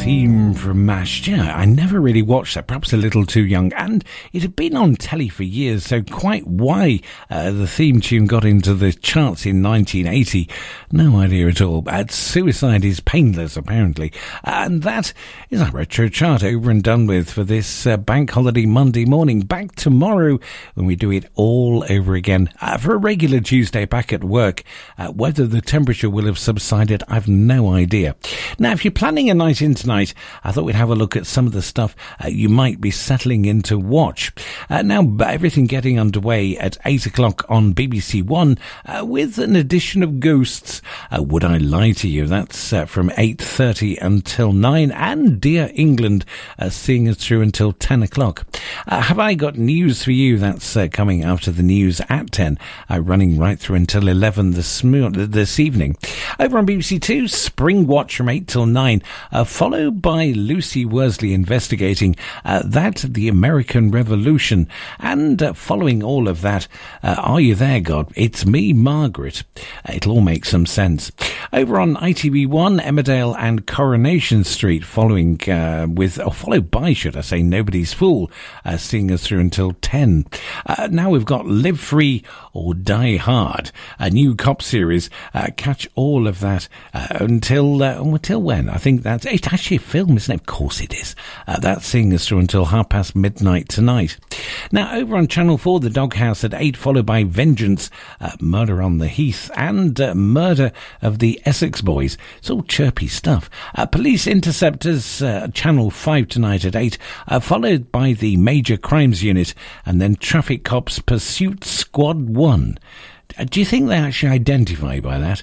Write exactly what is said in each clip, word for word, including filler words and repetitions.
theme from MASH. Yeah, I never really watched that, perhaps a little too young, and it had been on telly for years, so quite why uh, the theme tune got into the charts in nineteen eighty, no idea at all. But Suicide is Painless, apparently, and that is our retro chart over and done with for this uh, bank holiday Monday morning. Back tomorrow when we do it all over again uh, for a regular Tuesday back at work. Uh, whether the temperature will have subsided, I've no idea. Now, if you're planning a night in tonight, I thought we'd have a look at some of the stuff uh, you might be settling in to watch. Uh, now, everything getting underway at eight o'clock on B B C One uh, with an edition of Ghosts. Uh, Would I Lie to You? That's uh, from eight thirty until nine. And Dear England uh, seeing us through until ten o'clock. Uh, have I got news for you? That's uh, coming after the news at ten, uh, running right through until eleven this, this evening. Over on B B C Two, Spring Watch from eight till nine, uh, followed by Lucy Worsley investigating uh, that, the American Revolution. And uh, following all of that, uh, Are You There, God? It's Me, Margaret. Uh, it'll all make some sense. Over on I T V one, Emmerdale and Coronation Street, following uh, with, or followed by, should I say, Nobody's Fool, uh, seeing us through until ten. Uh, now we've got Live Free or Die Hard, a new cop series. Uh, catch all of that uh, until uh, until when? I think that's it's actually a film, isn't it? Of course it is. Uh, that's seeing us through until half past midnight tonight. Now over on Channel four, The Doghouse at eight, followed by Vengeance, uh, Murder on the Heath, and uh, Murder of the Essex Boys. It's all chirpy stuff. Uh, Police Interceptors, uh, Channel five tonight at eight, uh, followed by the Major Crimes Unit, and then Traffic Cops Pursuit Squad one. Do you think they actually identify by that?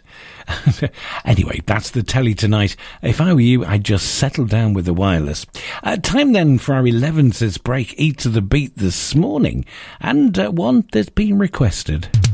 Anyway, that's the telly tonight. If I were you, I'd just settle down with the wireless. Uh, time then for our eleventh break, Eat to the Beat this morning, and uh, one that's been requested.